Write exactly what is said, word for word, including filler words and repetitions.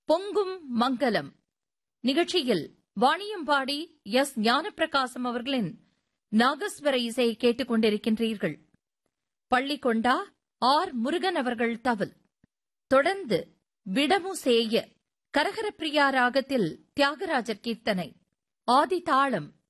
பொங்கும் மங்கலம் நிகழ்ச்சியில் வாணியம்பாடி எஸ் ஞானப்பிரகாசம் அவர்களின் நாகஸ்வர இசையை கேட்டுக் கொண்டிருக்கின்றீர்கள். பள்ளிக்கொண்டா ஆர் முருகன் அவர்கள் தவில். தொடர்ந்து விடமுசேய கரகரப்பிரியா ராகத்தில் தியாகராஜர் கீர்த்தனை. ஆதி தாளம்